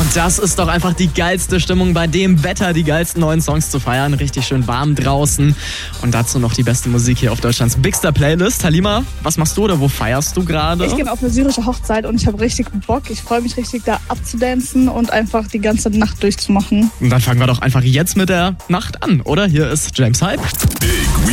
Das ist doch einfach die geilste Stimmung, bei dem Wetter die geilsten neuen Songs zu feiern. Richtig schön warm draußen und dazu noch die beste Musik hier auf Deutschlands Bigster Playlist. Halima, was machst du oder wo feierst du gerade? Ich gehe auf eine syrische Hochzeit und ich habe richtig Bock. Ich freue mich richtig, da abzudancen und einfach die ganze Nacht durchzumachen. Und dann fangen wir doch einfach jetzt mit der Nacht an, oder? Hier ist James Hype.